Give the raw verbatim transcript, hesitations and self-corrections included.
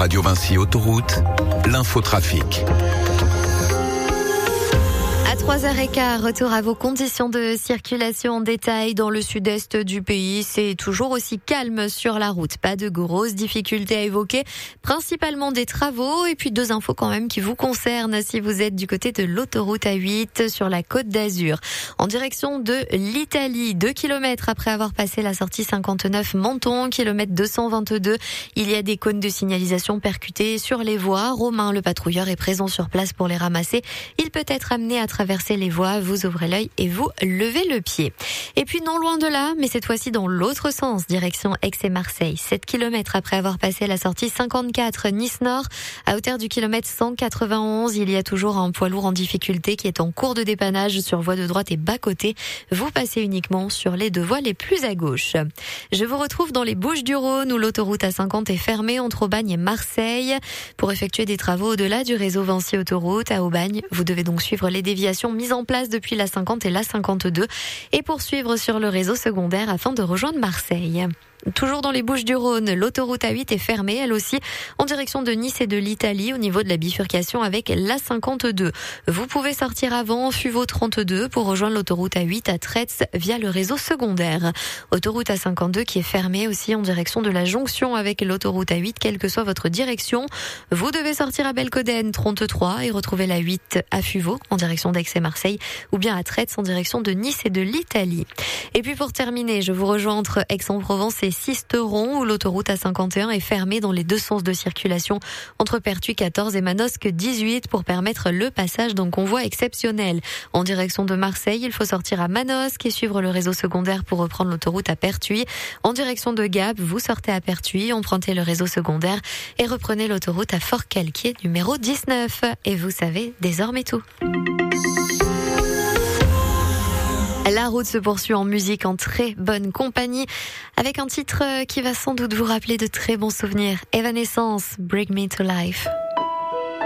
Radio Vinci Autoroute, l'infotrafic. À trois heures quinze, retour à vos conditions de circulation en détail dans le sud-est du pays. C'est toujours aussi calme sur la route. Pas de grosses difficultés à évoquer. Principalement des travaux et puis deux infos quand même qui vous concernent si vous êtes du côté de l'autoroute A huit sur la Côte d'Azur. En direction de l'Italie, deux kilomètres après avoir passé la sortie cinquante-neuf Menton, kilomètre deux cent vingt-deux. Il y a des cônes de signalisation percutés sur les voies. Romain, le patrouilleur, est présent sur place pour les ramasser. Il peut être amené à traverser les voies, vous ouvrez l'œil et vous levez le pied. Et puis non loin de là, mais cette fois-ci dans l'autre sens, direction Aix et Marseille. sept kilomètres après avoir passé la sortie cinquante-quatre Nice-Nord, à hauteur du kilomètre cent quatre-vingt-onze, il y a toujours un poids lourd en difficulté qui est en cours de dépannage sur voie de droite et bas-côté. Vous passez uniquement sur les deux voies les plus à gauche. Je vous retrouve dans les Bouches-du-Rhône où l'autoroute A cinquante est fermée entre Aubagne et Marseille. Pour effectuer des travaux au-delà du réseau Vinci Autoroute à Aubagne, vous devez donc suivre les déviations mise en place depuis la cinquante et la cinquante-deux et poursuivre sur le réseau secondaire afin de rejoindre Marseille. Toujours dans les Bouches-du-Rhône, l'autoroute A huit est fermée, elle aussi, en direction de Nice et de l'Italie, au niveau de la bifurcation avec l'A cinquante-deux. Vous pouvez sortir avant Fuveau trente-deux pour rejoindre l'autoroute A huit à Tretz via le réseau secondaire. Autoroute A cinquante-deux qui est fermée aussi en direction de la jonction avec l'autoroute A huit, quelle que soit votre direction. Vous devez sortir à Belcoden trente-trois et retrouver la huit à Fuveau en direction d'Aix et Marseille, ou bien à Tretz en direction de Nice et de l'Italie. Et puis pour terminer, je vous rejoins entre Aix-en-Provence et Sisteron où l'autoroute A cinquante et un est fermée dans les deux sens de circulation entre Pertuis quatorze et Manosque dix-huit pour permettre le passage d'un convoi exceptionnel. En direction de Marseille, il faut sortir à Manosque et suivre le réseau secondaire pour reprendre l'autoroute à Pertuis. En direction de Gap, vous sortez à Pertuis, empruntez le réseau secondaire et reprenez l'autoroute à Fort-Calquier numéro dix-neuf. Et vous savez désormais tout. La route se poursuit en musique en très bonne compagnie avec un titre qui va sans doute vous rappeler de très bons souvenirs. Evanescence, Bring Me to Life.